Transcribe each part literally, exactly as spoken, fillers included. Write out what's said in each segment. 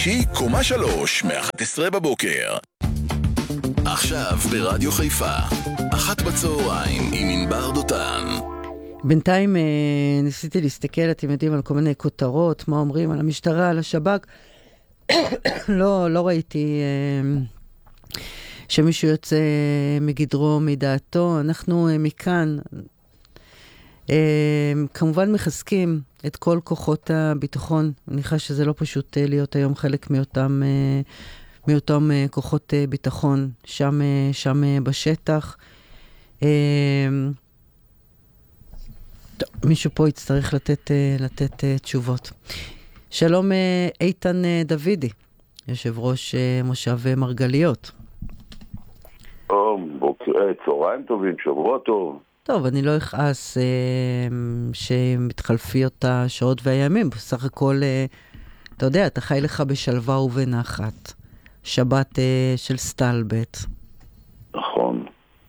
שהיא קומה שלוש, מ-אחת עשרה בבוקר. עכשיו ברדיו חיפה, אחת בצהריים עם ענבר דותן. בינתיים ניסיתי להסתכל, אתם יודעים, על כל מיני כותרות, מה אומרים על המשטרה, על השב"כ. לא, לא ראיתי שמישהו יוצא מגדרו, מדעתו. אנחנו מכאן כמובן מחזקים את כל כוחות הביטחון. אני חושב שזה לא פשוט להיות היום חלק מאותם, מאותם כוחות ביטחון שם, שם בשטח. מישהו פה יצטרך לתת, לתת תשובות. שלום איתן דוידי, יושב ראש מושב מרגליות. צהריים טובים, שבוע טוב. טוב, אני לא אכעס אה, שמתחלפי אותה שעות והימים. בסך הכל, אה, אתה יודע, אתה חי לך בשלווה ובנחת. שבת אה, של סטלבט. נכון.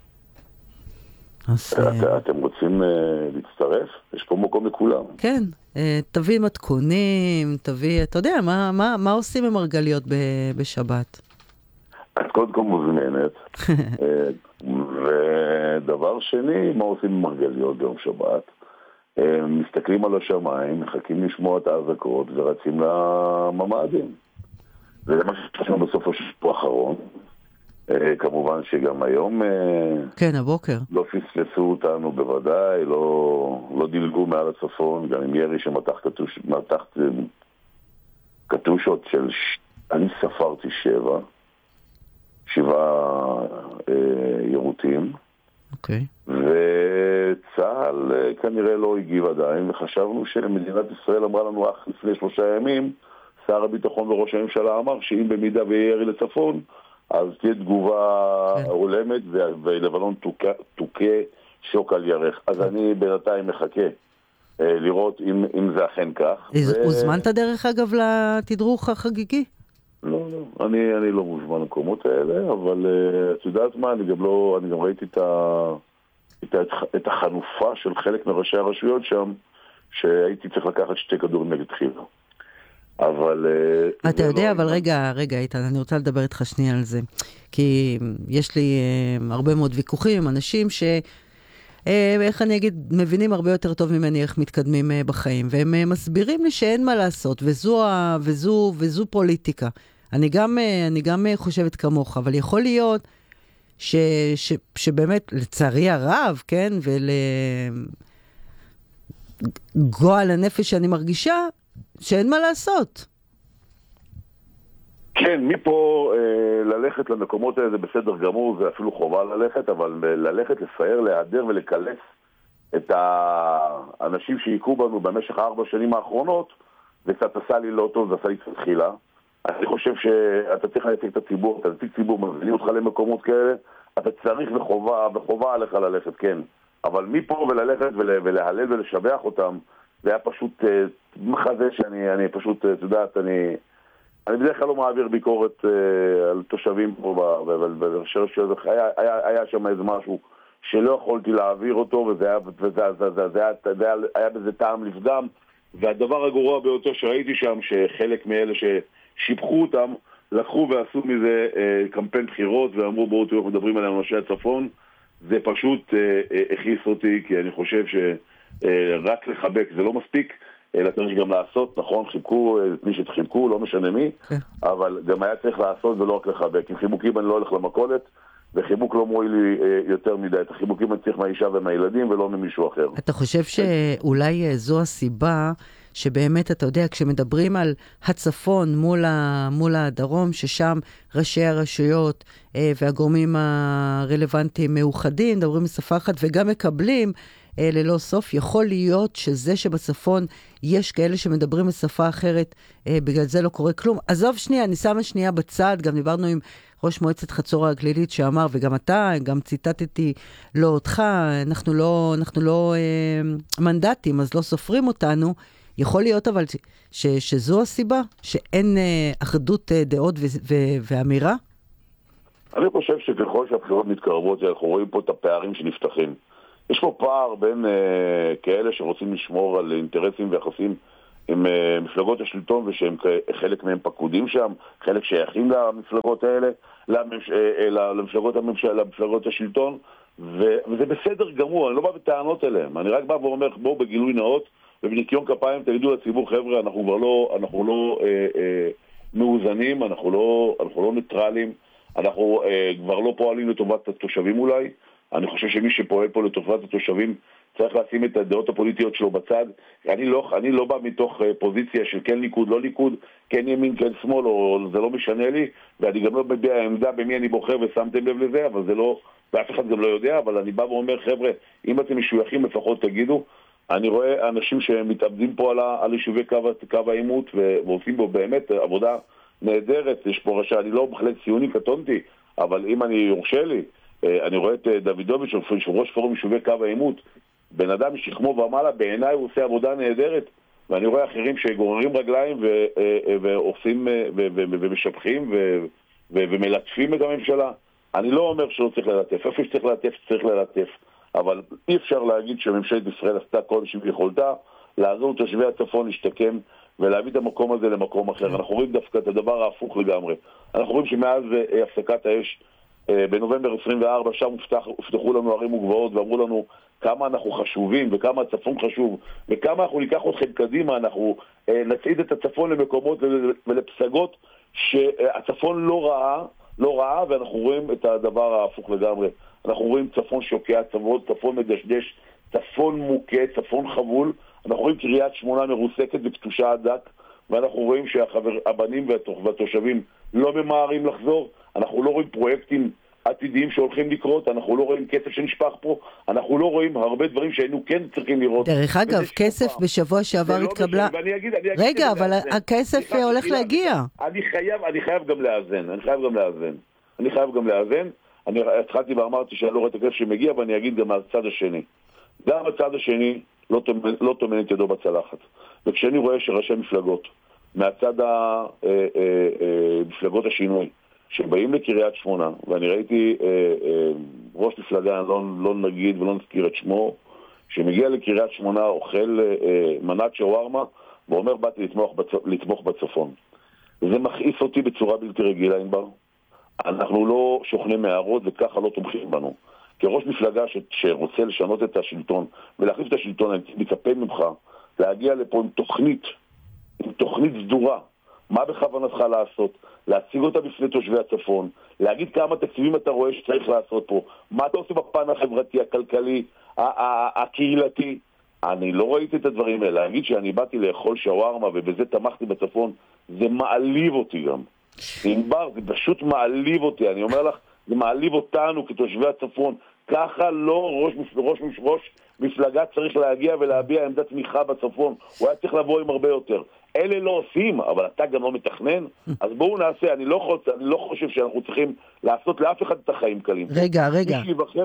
אז, את, אה... אתם רוצים אה, להצטרף? יש פה מקום לכולם. כן, אה, תביא מתכונים, תביא, אתה יודע, מה, מה, מה עושים עם מרגליות ב, בשבת? את קודם כל מוזמנת. אה, ודבר שני, מה עושים עם מרגליות ביום שבת? הם מסתכלים על השמיים, מחכים לשמוע את האזעקות ורצים לממ"דים. וזה מה שחשבנו בסוף השבוע האחרון. כמובן שגם היום כן, הבוקר. לא פספסו אותנו בוודאי, לא, לא דילגו מעל הצפון, גם עם ירי שמתח קטוש, מתח קטושות של, אני ספרתי שבע. שבעה אה, ירוטים. אוקיי. וצה"ל אה, כנראה לא הגיב עדיין, וחשבנו שמדינת ישראל אמרה לנו אך לפני שלושה ימים, שר הביטחון וראש הממשלה אמר שאם במידה וירי לצפון, אז תהיה תגובה כן. עולמת, ולבנון תוקה, תוקה שוק על ירך. אז אני בינתיים מחכה אה, לראות אם, אם זה אכן כך. ו... הוזמנת דרך אגב לתדרוך החגיגי? לא, לא. אני, אני לא מוזמן למקומות האלה, אבל uh, את יודעת מה, אני גם לא, אני גם ראיתי את, ה, את, ה, את החנופה של חלק מראשי הרשויות שם, שהייתי צריך לקחת שתי כדורים נגד חילה. אבל... Uh, אתה יודע, לא... אבל רגע, רגע, איתן, אני רוצה לדבר איתך שנייה על זה. כי יש לי uh, הרבה מאוד ויכוחים עם אנשים ש... Uh, איך אני אגיד, מבינים הרבה יותר טוב ממני איך מתקדמים uh, בחיים, והם uh, מסבירים לי שאין מה לעשות, וזו, וזו, וזו פוליטיקה. אני גם, אני גם חושבת כמוך, אבל יכול להיות ש, ש, שבאמת, לצערי הרב, כן, ולגועל הנפש שאני מרגישה, שאין מה לעשות. כן, מפה אה, ללכת למקומות האלה זה בסדר גמור, זה אפילו חובה ללכת, אבל ללכת, לסייר, להיעדר ולקלס את האנשים שיקרו בנו במשך ארבע שנים האחרונות, זה קצת עשה לי לא טוב, זה עשה לי קצת תחילה. אני חושב שאתה צריך להציג את הציבור, אתה נציג ציבור, מזמינים אותך למקומות כאלה, אתה צריך וחובה, וחובה עליך ללכת, כן. אבל מפה וללכת ולהלל ולשבח אותם, זה היה פשוט מחזה שאני אני פשוט, את יודעת, אני, אני בדרך כלל לא מעביר ביקורת על תושבים פה, היה, היה, היה שם איזה משהו שלא יכולתי להעביר אותו, וזה היה, וזה, וזה, וזה, וזה, וזה, היה, היה בזה טעם לפגם, והדבר הגרוע ביותר שראיתי שם, שחלק מאלה ש... שיפחו אותם, לקחו ועשו מזה אה, קמפיין בחירות ואמרו בואו תראו מדברים עליהם אנשי הצפון. זה פשוט אה, אה, הכיס אותי, כי אני חושב שרק אה, לחבק זה לא מספיק, אלא צריך גם לעשות, נכון, חיבקו את מי שתחיבקו, לא משנה מי, okay. אבל גם היה צריך לעשות ולא רק לחבק. עם חיבוקים אני לא הולך למכולת, וחיבוק לא מועיל לי אה, יותר מדי. את החיבוקים אני צריך מהאישה ומהילדים ולא ממישהו אחר. אתה חושב שאולי זו הסיבה שבאמת, אתה יודע, כשמדברים על הצפון מול, ה, מול הדרום, ששם ראשי הרשויות אה, והגורמים הרלוונטיים מאוחדים, מדברים בשפה אחת וגם מקבלים אה, ללא סוף, יכול להיות שזה שבצפון יש כאלה שמדברים בשפה אחרת, אה, בגלל זה לא קורה כלום. עזוב שנייה, אני שמה שנייה בצד, גם דיברנו עם ראש מועצת חצור הגלילית שאמר, וגם אתה, גם ציטטתי לא אותך, אנחנו לא, אנחנו לא אה, מנדטים, אז לא סופרים אותנו. יכול להיות אבל ש, ש, שזו הסיבה? שאין אה, אחדות אה, דעות ו, ו, ואמירה? אני חושב שככל שהבחירות מתקרבות, אנחנו רואים פה את הפערים שנפתחים. יש פה פער בין אה, כאלה שרוצים לשמור על אינטרסים ויחסים עם מפלגות השלטון, ושהם חלק מהם פקודים שם, חלק שייכים למפלגות האלה, למש... למפלגות הממשלה, למפלגות השלטון, ו... וזה בסדר גמור, אני לא בא בטענות אליהם, אני רק בא ואומר, בואו בגילוי נאות, ובניקיון כפיים תגידו לציבור, חבר'ה, אנחנו כבר לא, אנחנו לא אה, אה, מאוזנים, אנחנו לא, אנחנו לא ניטרלים, אנחנו אה, כבר לא פועלים לטובת התושבים אולי, אני חושב שמי שפועל פה לטובת התושבים, צריך לשים את הדעות הפוליטיות שלו בצד. אני לא, אני לא בא מתוך פוזיציה של כן ליכוד, לא ליכוד, כן ימין, כן שמאל, או זה לא משנה לי, ואני גם לא מביע העמדה במי אני בוחר ושמתם לב לזה, אבל זה לא, ואף אחד גם לא יודע, אבל אני בא ואומר, חבר'ה, אם אתם משויכים לפחות תגידו, אני רואה אנשים שמתאבדים פה על, על יישובי קו, קו העימות, ועושים בו באמת עבודה נהדרת, יש פה רשע, אני לא בהחלט ציוני קטונתי, אבל אם אני יורשה לי, אני רואה את דוידוביץ' שהוא ראש פורום יישובי קו העימות, בן אדם משכמו ומעלה, בעיניי הוא עושה עבודה נהדרת, ואני רואה אחרים שגוררים רגליים ועושים ומשפחים ומלטפים את הממשלה. אני לא אומר שלא צריך ללטף, איפה שצריך ללטף צריך ללטף, אבל אי אפשר להגיד שממשלת ישראל עשתה כל שביכולתה לעזור לתושבי הצפון להשתקם ולהביא את המקום הזה למקום אחר. אנחנו רואים דווקא את הדבר ההפוך לגמרי. אנחנו רואים שמאז הפסקת האש בנובמבר עשרים וארבע שם הובטח, הובטחו לנו ערים וגבעות ואמרו לנו כמה אנחנו חשובים וכמה הצפון חשוב וכמה אנחנו ניקח אתכם קדימה, אנחנו אה, נצעיד את הצפון למקומות ולפסגות שהצפון לא ראה, לא ראה, ואנחנו רואים את הדבר ההפוך לגמרי. אנחנו רואים צפון שוקע, צפון, צפון מדשדש, צפון מוכה, צפון חבול, אנחנו רואים קריית שמונה מרוסקת וקטושה עד דק, ואנחנו רואים שהבנים והתושבים לא ממהרים לחזור, אנחנו לא רואים פרויקטים עתידיים שהולכים לקרות, אנחנו לא רואים כסף שנשפך פה, אנחנו לא רואים הרבה דברים שהיינו כן צריכים לראות. דרך אגב, כסף בשבוע שעבר התקבלה... רגע, אבל הכסף הולך להגיע. אני חייב, אני חייב גם לאזן, אני חייב גם לאזן. אני חייב גם לאזן. אני התחלתי ואמרתי שאני לא רואה את הכסף שמגיע, ואני אגיד גם מהצד השני. גם הצד השני לא טומן את ידו בצלחת. וכשאני רואה שראשי מפלגות, מהצד המפלגות השינוי, שבאים לקריית שמונה, ואני ראיתי אה, אה, ראש מפלגה, לא, לא נגיד ולא נזכיר את שמו, שמגיע לקריית שמונה, אוכל אה, מנת שווארמה, ואומר, באתי לתמוך, בצ... לתמוך בצפון. זה מכעיס אותי בצורה בלתי רגילה, אינבר. אנחנו לא שוכנים מהערות, וככה לא תומכים בנו. כראש מפלגה ש... שרוצה לשנות את השלטון, ולהחליף את השלטון, אני מצפה ממך להגיע לפה עם תוכנית, עם תוכנית סדורה, מה בכוונתך לעשות? להציג אותה בפני תושבי הצפון, להגיד כמה תקציבים אתה רואה שצריך לעשות פה, מה אתה עושה בפן החברתי, הכלכלי, הקהילתי. אני לא ראיתי את הדברים האלה. להגיד שאני באתי לאכול שווארמה ובזה תמכתי בצפון, זה מעליב אותי גם. אינבר, זה פשוט מעליב אותי. אני אומר לך, זה מעליב אותנו כתושבי הצפון. ככה לא ראש, ראש, ראש, ראש מפלגה צריך להגיע ולהביע עמדת תמיכה בצפון. הוא היה צריך לבוא עם הרבה יותר. אלה לא עושים, אבל אתה גם לא מתכנן, אז בואו נעשה, אני לא חושב, אני לא חושב שאנחנו צריכים לעשות לאף אחד את החיים קלים. רגע, רגע.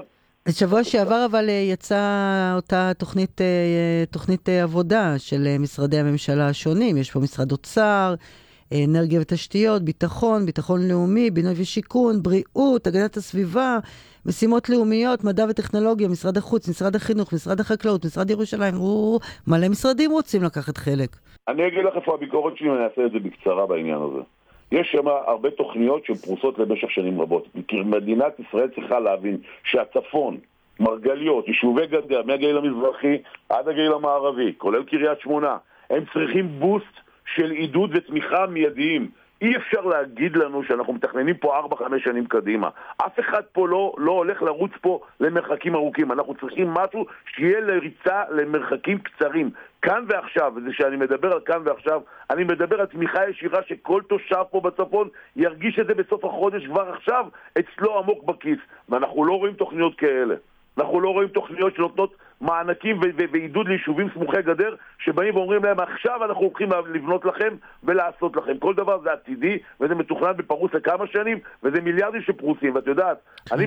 שבוע שעבר אבל יצאה אותה תוכנית, תוכנית עבודה של משרדי הממשלה השונים, יש פה משרד אוצר, אנרגיה ותשתיות, ביטחון, ביטחון לאומי, בינוי ושיכון, בריאות, הגנת הסביבה, משימות לאומיות, מדע וטכנולוגיה, משרד החוץ, משרד החינוך, משרד החקלאות, משרד ירושלים, הוא מלא משרדים רוצים לקחת חלק. אני אגיד לך איפה הביקורת שלי, ואני אעשה את זה בקצרה בעניין הזה. יש שם הרבה תוכניות שפרוסות למשך שנים רבות. מדינת ישראל צריכה להבין שהצפון, מרגליות, יישובי גדר, מהגליל המזרחי עד הגליל המערבי, כולל קריית שמונה, הם צריכים בוסט של עידוד ותמיכה מיידיים. אי אפשר להגיד לנו שאנחנו מתכננים פה ארבע חמש שנים קדימה. אף אחד פה לא, לא הולך לרוץ פה למרחקים ארוכים. אנחנו צריכים משהו שיהיה לריצה למרחקים קצרים. כאן ועכשיו, וזה שאני מדבר על כאן ועכשיו, אני מדבר על תמיכה ישירה שכל תושב פה בצפון ירגיש את זה בסוף החודש כבר עכשיו אצלו עמוק בכיס. ואנחנו לא רואים תוכניות כאלה. אנחנו לא רואים תוכניות שנותנות מענקים ועידוד ליישובים סמוכי גדר שבאים ואומרים להם עכשיו אנחנו הולכים לבנות לכם ולעשות לכם. כל דבר זה עתידי וזה מתוכנן בפרוס לכמה שנים וזה מיליארדים שפרוסים. ואת יודעת, אני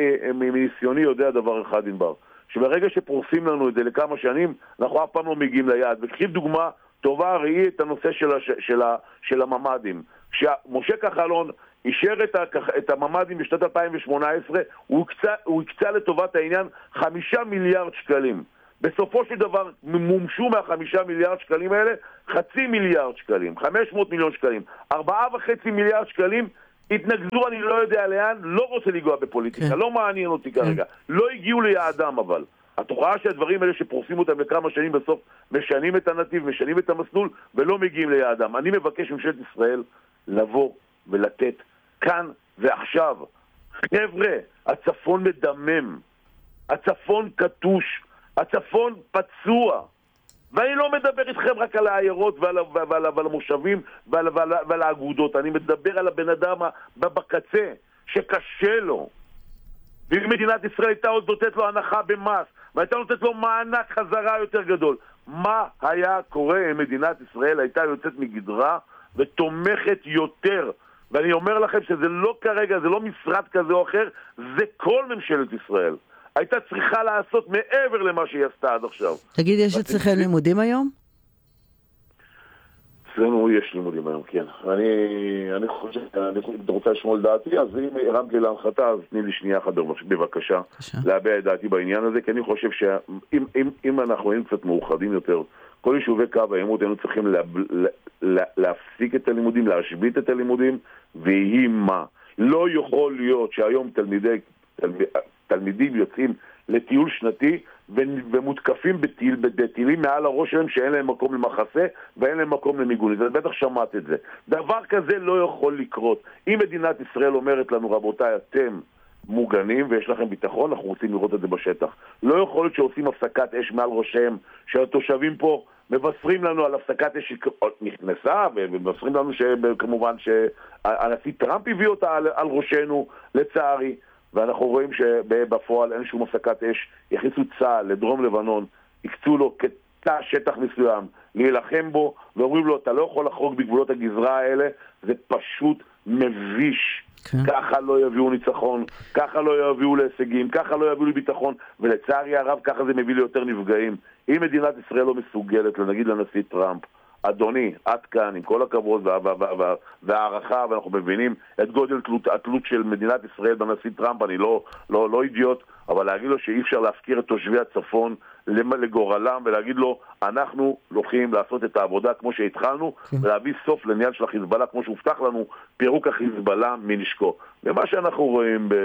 מניסיוני יודע דבר אחד, אינבר, שברגע שפרוסים לנו את זה לכמה שנים אנחנו אף פעם לא מגיעים ליעד. וקחי דוגמה טובה, ראי את הנושא של, הש, של, ה, של הממדים. כשמשה כחלון אישר את, ה, את הממדים בשנת אלפיים ושמונה עשרה, הוא הקצה, הוא הקצה לטובת העניין חמישה מיליארד שקלים. בסופו של דבר מומשו מהחמישה מיליארד שקלים האלה חצי מיליארד שקלים, חמש מאות מיליון שקלים, ארבעה וחצי מיליארד שקלים התנגזו, אני לא יודע לאן, לא רוצה לגוע בפוליטיקה, כן. לא מעניין אותי כרגע, כן. לא הגיעו ליעדם אבל. התוכחה שהדברים האלה שפורסים אותם לכמה שנים בסוף משנים את הנתיב, משנים את המסלול ולא מגיעים ליעדם. אני מבקש ממשלת ישראל לבוא ולתת כאן ועכשיו. חבר'ה, הצפון מדמם, הצפון קטוש, הצפון פצוע. ואני לא מדבר איתכם רק על העיירות ועל, ועל, ועל, ועל המושבים ועל, ועל, ועל האגודות. אני מדבר על הבן אדם בקצה שקשה לו. ואם מדינת ישראל הייתה עוד נותנת לו הנחה במס, והייתה נותנת לו מענק חזרה יותר גדול, מה היה קורה אם מדינת ישראל הייתה יוצאת מגדרה ותומכת יותר? ואני אומר לכם שזה לא כרגע, זה לא משרד כזה או אחר, זה כל ממשלת ישראל. הייתה צריכה לעשות מעבר למה שהיא עשתה עד עכשיו. תגיד, יש אצלכם לימודים היום? אצלנו יש לימודים היום, כן. אני, אני חושב, אני רוצה לשמוע על דעתי, אז אם הרמת לי להנחתה, אז תני לי שנייה אחת בבקשה, להביע את דעתי בעניין הזה, כי אני חושב שאם אם, אם אנחנו היינו קצת מאוחדים יותר, כל יישובי קו העימות היינו צריכים לה, לה, לה, להפסיק את הלימודים, להשבית את הלימודים, ויהי מה. לא יכול להיות שהיום תלמידי, תלמיד, תלמידים יוצאים לטיול שנתי ומותקפים בטיל, בטילים מעל הראש שלהם שאין להם מקום למחסה ואין להם מקום למיגוני. זה בטח שמעת את זה. דבר כזה לא יכול לקרות. אם מדינת ישראל אומרת לנו, רבותיי, אתם מוגנים ויש לכם ביטחון, אנחנו רוצים לראות את זה בשטח. לא יכול להיות שעושים הפסקת אש מעל ראשיהם, שהתושבים פה מבשרים לנו על הפסקת אש נכנסה, ומבשרים לנו שכמובן שהנשיא טראמפ הביא אותה על, על ראשנו, לצערי. ואנחנו רואים שבפועל אין שום הפסקת אש. יכניסו צה"ל לדרום לבנון, יקצו לו קטע שטח מסוים להילחם בו, ואומרים לו, אתה לא יכול לחרוג בגבולות הגזרה האלה. זה פשוט מביש. כן. ככה לא יביאו ניצחון, ככה לא יביאו להישגים, ככה לא יביאו לביטחון, ולצערי הרב ככה זה מביא ליותר נפגעים. אם מדינת ישראל לא מסוגלת, נגיד לנשיא טראמפ, אדוני, עד כאן, עם כל הכבוד והערכה, ואנחנו מבינים את גודל התלות של מדינת ישראל בנשיא טראמפ, אני לא, לא, לא אידיוט, אבל להגיד לו שאי אפשר להפקיר את תושבי הצפון לגורלם, ולהגיד לו, אנחנו הולכים לעשות את העבודה כמו שהתחלנו, ולהביא סוף לעניין של החיזבאללה, כמו שהובטח לנו, פירוק החיזבאללה מנשקו. ומה שאנחנו רואים ב...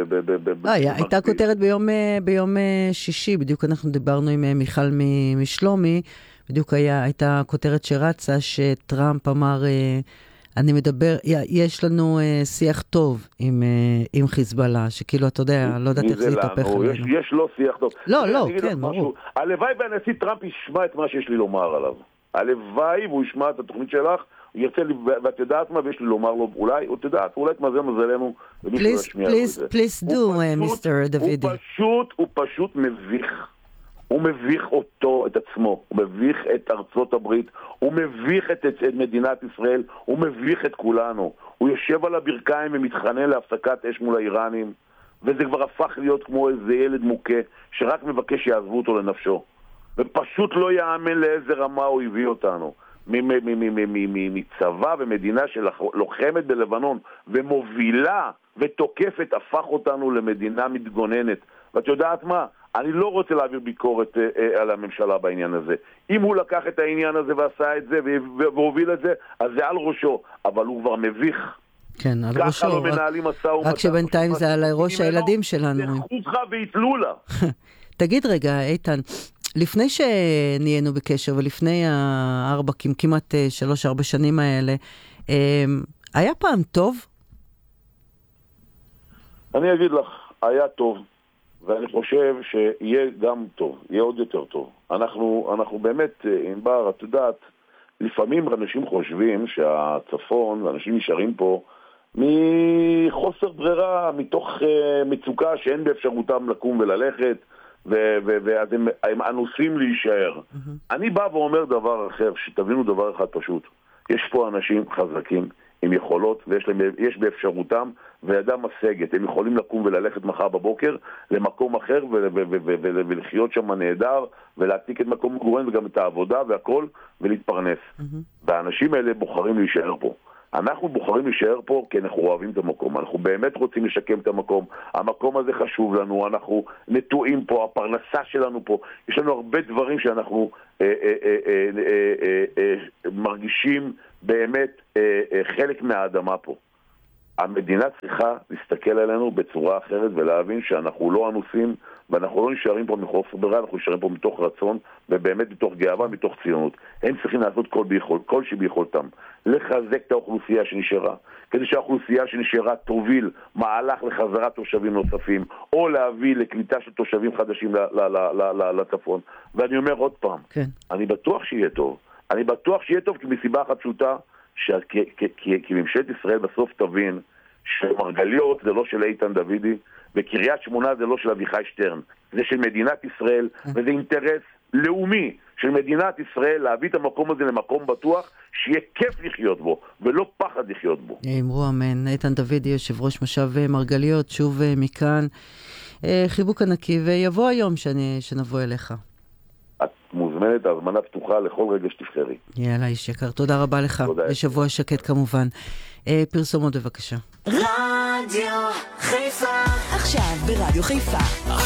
הייתה כותרת ביום שישי, בדיוק אנחנו דיברנו עם מיכל משלומי, בדיוק היה, הייתה כותרת שרצה שטראמפ אמר, אני מדבר, יש לנו שיח טוב עם, עם חיזבאללה, שכאילו, אתה יודע, לא יודעת איך זה יתהפך עלינו. יש, יש לו שיח טוב. לא, לא, כן, ברור. הלוואי והנשיא טראמפ ישמע את מה שיש לי לומר עליו. הלוואי והוא ישמע את התוכנית שלך, הוא ירצה לי, ואת יודעת מה, ויש לי לומר לו, אולי, או תדעת, אולי תמזל מזלנו, please, please, please do, מיסטר דוידי. הוא פשוט, הוא פשוט מביך. הוא מביך אותו, את עצמו, הוא מביך את ארצות הברית, הוא מביך את, את, את מדינת ישראל, הוא מביך את כולנו. הוא יושב על הברכיים ומתחנן להפסקת אש מול האיראנים, וזה כבר הפך להיות כמו איזה ילד מוכה, שרק מבקש שיעזבו אותו לנפשו. ופשוט לא יאמן לאיזה רמה הוא הביא אותנו. מצבא ומדינה שלוחמת בלבנון ומובילה ותוקפת, הפך אותנו למדינה מתגוננת. ואת יודעת מה? אני לא רוצה להעביר ביקורת אה, אה, על הממשלה בעניין הזה. אם הוא לקח את העניין הזה ועשה את זה והוביל את זה, אז זה על ראשו, אבל הוא כבר מביך. כן, על ראשו. ככה לא מנהלים מסע ומתן. רק שבינתיים זה על ראש הילדים שלנו. זה חוצך והתלו לה. תגיד רגע, איתן, לפני שנהיינו בקשר ולפני הארבע, כמעט שלוש, ארבע שנים האלה, היה פעם טוב? אני אגיד לך, היה טוב. ואני חושב שיהיה גם טוב, יהיה עוד יותר טוב. אנחנו, אנחנו באמת, אינבר, את יודעת, לפעמים אנשים חושבים שהצפון, ואנשים נשארים פה, מחוסר ברירה, מתוך uh, מצוקה שאין באפשרותם לקום וללכת, ואז הם, הם אנוסים להישאר. Mm-hmm. אני בא ואומר דבר אחר, שתבינו דבר אחד פשוט. יש פה אנשים חזקים, עם יכולות, ויש להם, יש באפשרותם, וידם משגת. הם יכולים לקום וללכת מחר בבוקר למקום אחר, ו- ו- ו- ו- ו- ולחיות שם נהדר, ולהעתיק את מקום מגוריהם, וגם את העבודה והכל, ולהתפרנס. Mm-hmm. והאנשים האלה בוחרים להישאר פה. אנחנו בוחרים להישאר פה כי אנחנו אוהבים את המקום, אנחנו באמת רוצים לשקם את המקום, המקום הזה חשוב לנו, אנחנו נטועים פה, הפרנסה שלנו פה, יש לנו הרבה דברים שאנחנו אה, אה, אה, אה, אה, אה, אה, מרגישים באמת אה, אה, חלק מהאדמה פה. המדינה צריכה להסתכל עלינו בצורה אחרת ולהבין שאנחנו לא אנוסים ואנחנו לא נשארים פה מחוסר ברירה, אנחנו נשארים פה מתוך רצון ובאמת מתוך גאווה, מתוך ציונות. הם צריכים לעשות כל, ביכול, כל שביכולתם, לחזק את האוכלוסייה שנשארה, כדי שהאוכלוסייה שנשארה תוביל מהלך לחזרת תושבים נוספים, או להביא לקליטה של תושבים חדשים לצפון. ואני אומר עוד פעם, כן. אני בטוח שיהיה טוב. אני בטוח שיהיה טוב כי מסיבה אחת פשוטה, כי ממשלת ישראל בסוף תבין שמרגליות זה לא של איתן דוידי, וקריית שמונה זה לא של אביחי שטרן, זה של מדינת ישראל, וזה אינטרס לאומי של מדינת ישראל להביא את המקום הזה למקום בטוח, שיהיה כיף לחיות בו, ולא פחד לחיות בו. אמרו אמן. איתן דוידי, יושב ראש מושב מרגליות, שוב מכאן, חיבוק ענקי, ויבוא היום שאני, שנבוא אליך. את מוזמנת, הזמנה פתוחה לכל רגע שתבחרי. יאללה, איש יקר, תודה רבה לך. בשבוע שקט כמובן. אה, פרסומות בבקשה. רדיו חיפה, עכשיו ברדיו חיפה.